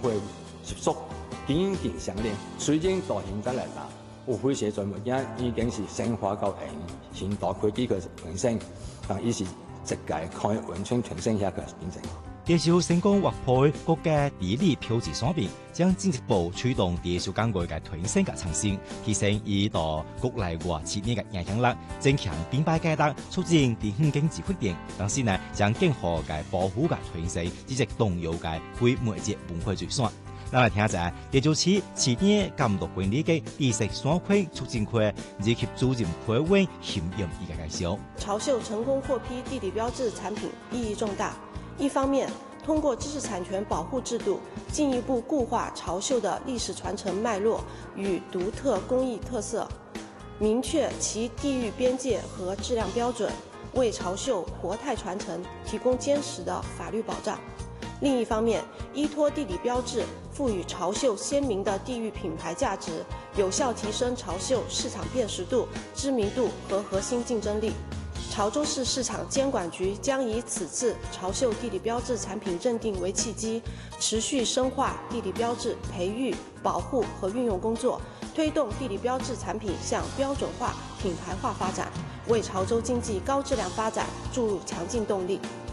会接触，紧紧相连。最近到现在来讲，有非些专物件已經是升華到現代科技嘅提升，伊是直界可以完全提升下嘅變成。 介紹成功劃破國家地理標誌上面，將進一步驅動地球工具嘅提升嘅創新，提升伊到國內外企業嘅影響力，增強品牌價值，促進地方經濟發展。同時呢，將更好嘅保護嘅提升，以及動搖嘅非物質文化遺產。咱來聽一下，第九次市電監督管理嘅知識產權促進會以及主任會員嚴嚴一個介紹。 潮秀成功獲批地理標誌產品意義重大。一方面，通過知識產權保護制度，進一步固化潮秀的歷史傳承脈絡與獨特工藝特色，明確其地域邊界和質量標準，為潮秀活態傳承提供堅實的法律保障。另一方面，依託地理標誌，賦予潮秀鮮明的地域品牌價值，有效提升潮秀市場辨識度、知名度和核心競爭力。潮州市市場監管局將以此次潮秀地理標誌產品認定為契機，持續深化地理標誌培育、保護和運用工作，推動地理標誌產品向標準化、品牌化發展，為潮州經濟高質量發展注入強勁動力。